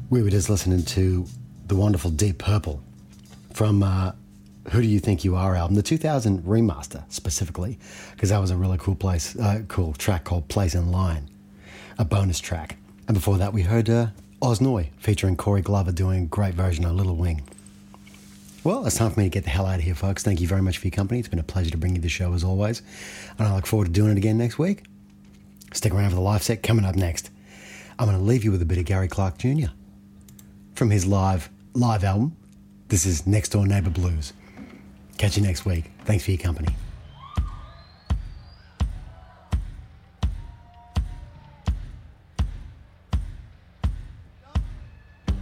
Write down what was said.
We were just listening to the wonderful Deep Purple from Who Do You Think You Are album, the 2000 remaster specifically, because that was a really cool track called Place in Line, a bonus track. And before that we heard Osnoy featuring Corey Glover doing a great version of Little Wing. Well, it's time for me to get the hell out of here, folks. Thank you very much for your company. It's been a pleasure to bring you the show as always, and I look forward to doing it again next week. Stick around for the live set coming up next. I'm going to leave you with a bit of Gary Clark Jr. from his live album. This is Next Door Neighbor Blues. Catch you next week. Thanks for your company.